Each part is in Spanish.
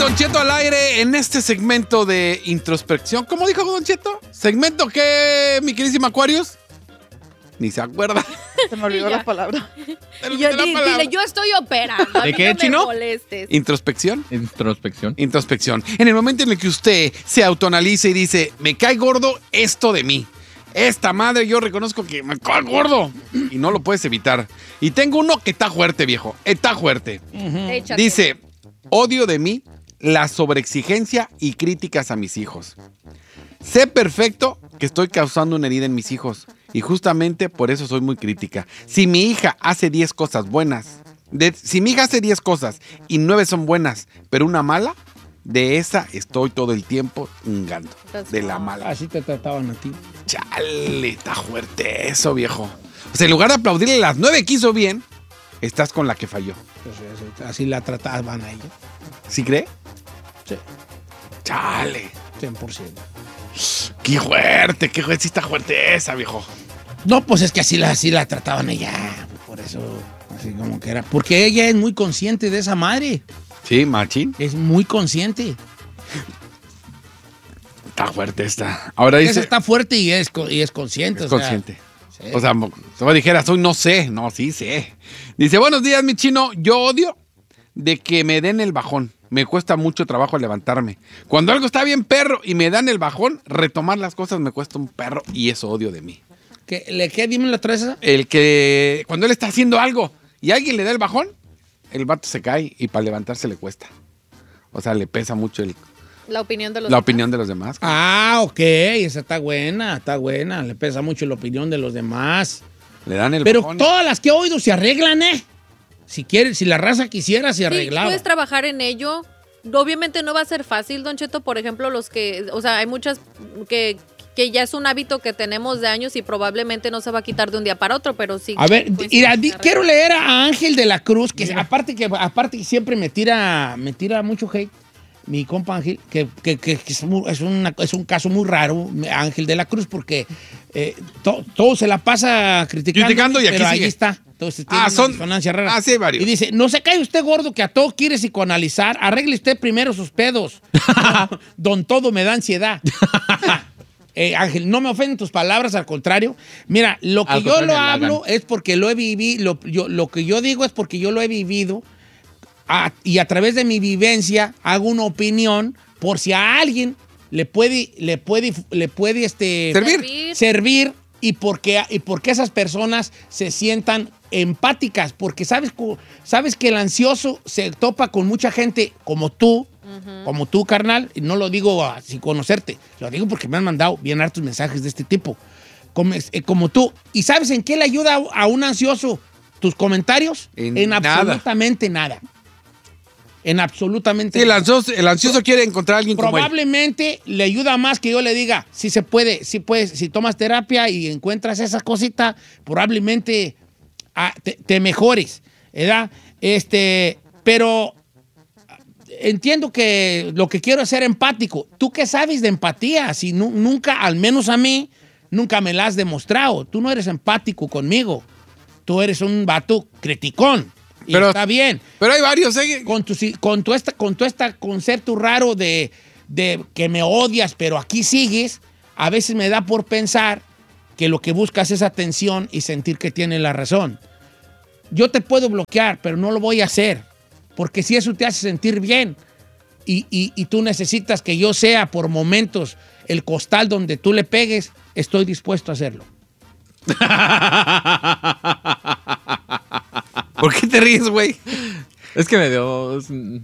Don Cheto al aire en este segmento de introspección. ¿Cómo dijo Don Cheto? ¿Segmento qué, mi queridísima Aquarius? Ni se acuerda. Se me olvidó la palabra. Dile, yo estoy operando. ¿De qué, Chino? No me molestes. ¿Introspección? Introspección. Introspección. En el momento en el que usted se autoanaliza y dice, me cae gordo esto de mí. Esta madre yo reconozco que me cae gordo. Y no lo puedes evitar. Y tengo uno que está fuerte, viejo. Está fuerte. Échate. Dice, odio de mí la sobreexigencia y críticas a mis hijos. Sé perfecto que estoy causando una herida en mis hijos. Y justamente por eso soy muy crítica. Si mi hija hace 10 cosas buenas, si mi hija hace 10 cosas y 9 son buenas, pero una mala, de esa estoy todo el tiempo chingando. De la mala. Así te trataban a ti. Chale, está fuerte eso, viejo. O sea, en lugar de aplaudirle las 9 que hizo bien, estás con la que falló. Pues así la trataban a ella. ¿Sí cree? Sí, Chale. 100%. Qué fuerte, sí está fuerte esa, viejo. No, pues es que así la trataban a ella. Por eso, así como que era. Porque ella es muy consciente de esa madre. Sí, machín. Es muy consciente. Está fuerte esta. Ahora dice... Esa está fuerte y es consciente. Es consciente. O sea, si me dijeras, hoy no sé. No, sí sé. Dice, buenos días, mi chino. Yo odio de que me den el bajón. Me cuesta mucho trabajo levantarme. Cuando algo está bien perro y me dan el bajón, retomar las cosas me cuesta un perro y eso odio de mí. ¿Qué? Dime la otra vez. El que cuando él está haciendo algo y alguien le da el bajón, el vato se cae y para levantarse le cuesta. O sea, le pesa mucho La opinión de los la demás. opinión de los demás. Ah, ok. Esa está buena. Le pesa mucho la opinión de los demás. Le dan el Pero bajón. todas las que he oído se arreglan, ¿eh? Si la raza quisiera, se Sí, arreglaba. puedes trabajar en ello. Obviamente no va a ser fácil, Don Cheto. Por ejemplo, hay muchas que ya es un hábito que tenemos de años y probablemente no se va a quitar de un día para otro, pero sí. A ver, pues, mira, sí, quiero leer a Ángel de la Cruz, que aparte que siempre me tira mucho hate, mi compa Ángel, que es un caso muy raro, Ángel de la Cruz, porque todo se la pasa criticando y aquí pero sigue. ahí está. Entonces tiene una disonancia rara. Sí, hay varios. Y dice, no se cae usted gordo que a todo quiere psicoanalizar, arregle usted primero sus pedos. Don todo me da ansiedad. Ángel, no me ofenden tus palabras, al contrario. Mira, lo que yo lo hablo es porque lo he vivido, lo que yo digo es porque yo lo he vivido y a través de mi vivencia hago una opinión por si a alguien le puede servir y porque esas personas se sientan empáticas, porque sabes que el ansioso se topa con mucha gente como tú, carnal, y no lo digo sin conocerte, lo digo porque me han mandado bien hartos mensajes de este tipo, como tú. ¿Y sabes en qué le ayuda a un ansioso tus comentarios? En absolutamente nada. En absolutamente Sí, nada. el ansioso quiere encontrar a alguien como él. Probablemente le ayuda más que yo le diga, si se puede, si puedes, si tomas terapia y encuentras esa cosita, probablemente te mejores, ¿verdad? Pero entiendo que lo que quiero es ser empático. ¿Tú qué sabes de empatía? Si nunca, al menos a mí, nunca me la has demostrado. Tú no eres empático conmigo. Tú eres un vato criticón. Y Pero está bien. Pero hay varios, ¿eh? Con tu concepto raro de que me odias, pero aquí sigues, a veces me da por pensar que lo que buscas es atención y sentir que tienes la razón. Yo te puedo bloquear, pero no lo voy a hacer, porque si eso te hace sentir bien y tú necesitas que yo sea por momentos el costal donde tú le pegues, estoy dispuesto a hacerlo. ¿Por qué te ríes, güey? Es que me dio...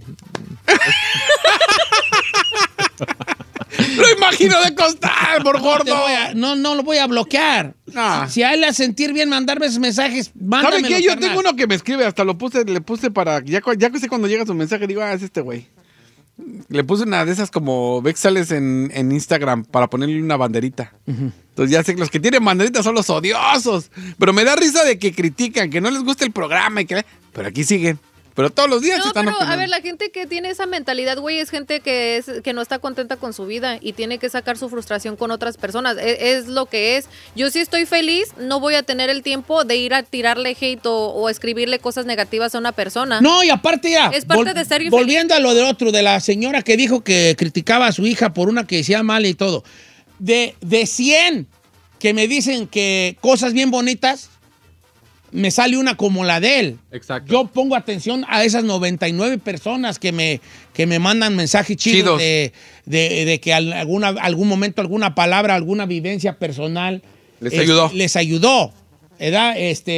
Lo imagino de costar, por gordo. No lo voy a bloquear. No. Si a él le hace sentir bien mandarme esos mensajes, mándamelo. ¿Sabe qué? Yo carnal. tengo uno que me escribe, hasta le puse para... Ya que sé cuando llega su mensaje, digo, es este güey. Le puse una de esas como ves que sales en Instagram para ponerle una banderita. Entonces ya sé que los que tienen banderitas son los odiosos. Pero me da risa de que critican, que no les gusta el programa y que... Pero aquí siguen. pero todos los días No, están pero opinando. a ver, la gente que tiene esa mentalidad, güey, es gente que no está contenta con su vida y tiene que sacar su frustración con otras personas. Es lo que es. Yo sí estoy feliz, no voy a tener el tiempo de ir a tirarle hate o escribirle cosas negativas a una persona. No, y aparte ya, Es parte de ser volviendo a lo del otro, de la señora que dijo que criticaba a su hija por una que decía mal y todo. De 100 que me dicen que cosas bien bonitas, me sale una como la de él. Exacto. Yo pongo atención a esas 99 personas que me mandan mensajes chidos de que algún momento, alguna palabra, alguna vivencia personal Les ayudó. ¿Verdad?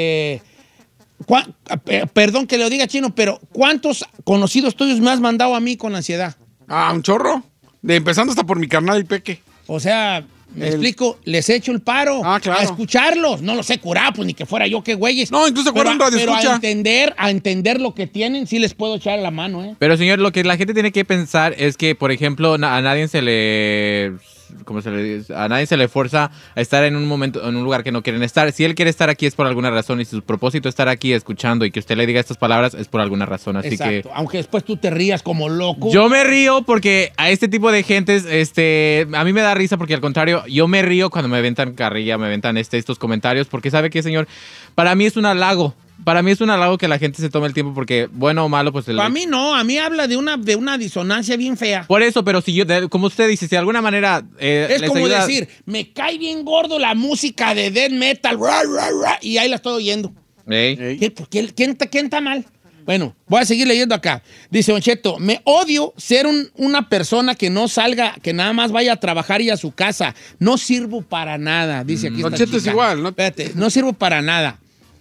Perdón que lo diga, Chino, pero ¿cuántos conocidos tuyos me has mandado a mí con ansiedad? Un chorro. Empezando hasta por mi carnal y Peque. O sea, me explico, les echo el paro Claro. a escucharlos. No los he curado, pues ni que fuera yo, qué güeyes. No, incluso fuera un radio pero escucha. a entender lo que tienen, sí les puedo echar la mano, ¿eh? Pero, señor, lo que la gente tiene que pensar es que, por ejemplo, a nadie se le... ¿Cómo se le dice? A nadie se le fuerza a estar en un momento, en un lugar que no quieren estar. Si él quiere estar aquí es por alguna razón y si su propósito es estar aquí escuchando y que usted le diga estas palabras es por alguna razón. Así Exacto. que Aunque después tú te rías como loco. yo me río porque a este tipo de gentes, a mí me da risa porque al contrario, yo me río cuando me aventan carrilla, me aventan estos comentarios porque ¿sabe qué, señor? Para mí es un halago. Para mí es un halago que la gente se tome el tiempo porque, bueno o malo, pues... Para mí no, a mí habla de una disonancia bien fea. Por eso, pero si yo, como usted dice, si de alguna manera... Es les como ayuda- decir, me cae bien gordo la música de death metal, y ahí la estoy oyendo. Ey. ¿Quién está mal? Bueno, voy a seguir leyendo acá. Dice Don Cheto, me odio ser una persona que no salga, que nada más vaya a trabajar y a su casa. No sirvo para nada, dice aquí Don esta Cheto es chica. igual, ¿no? Espérate, no sirvo para nada.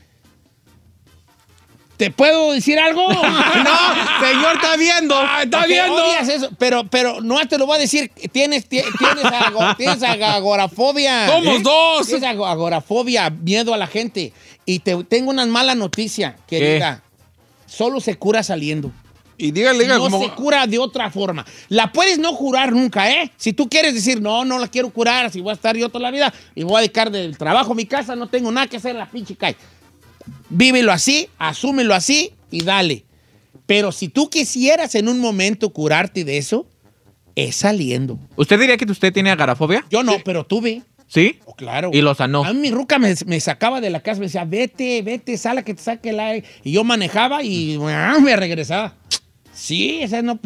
¿Te puedo decir algo? No, señor, está viendo. Está viendo. Odias eso, pero no te lo voy a decir. Tienes agorafobia. ¡Somos dos! Tienes agorafobia, miedo a la gente. Y tengo una mala noticia, querida. Solo se cura saliendo. Y dígale, No como... se cura de otra forma. La puedes no curar nunca, ¿eh? Si tú quieres decir, no la quiero curar, así voy a estar yo toda la vida y voy a dedicar del trabajo a mi casa, no tengo nada que hacer en la pinche calle. Vívelo así, asúmelo así y dale. Pero si tú quisieras en un momento curarte de eso, es saliendo. ¿Usted diría que usted tiene agorafobia? Yo no, pero tuve. ¿Sí? Oh, claro. Y lo sanó. A mí mi ruca me sacaba de la casa, me decía, vete, sala que te saque el aire. Y yo manejaba y me regresaba. Sí, esa no.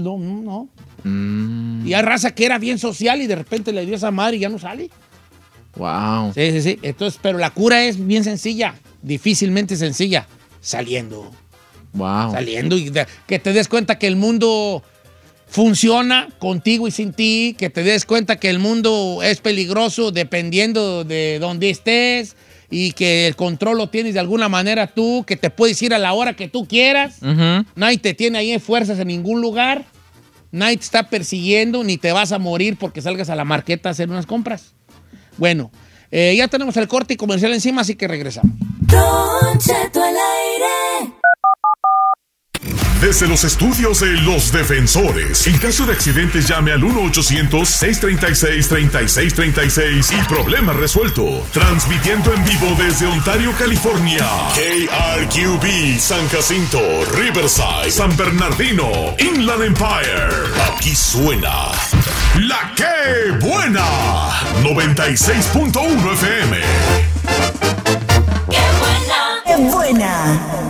Y hay raza que era bien social y de repente le dio esa madre y ya no sale. Wow. Sí. Entonces, pero la cura es bien sencilla, difícilmente sencilla. Saliendo y que te des cuenta que el mundo funciona contigo y sin ti, que te des cuenta que el mundo es peligroso dependiendo de dónde estés y que el control lo tienes de alguna manera tú, que te puedes ir a la hora que tú quieras. Ujú. Nadie te tiene ahí en fuerzas en ningún lugar. Nadie te está persiguiendo ni te vas a morir porque salgas a la marqueta a hacer unas compras. Bueno, ya tenemos el corte y comercial encima, así que regresamos. Don Cheto al aire. Desde los estudios de Los Defensores. En caso de accidentes, llame al 1-800-636-3636 y problema resuelto. Transmitiendo en vivo desde Ontario, California. KRQB, San Jacinto, Riverside, San Bernardino, Inland Empire. Aquí suena La Que Buena. 96.1 FM. ¡Qué buena! ¡Qué buena!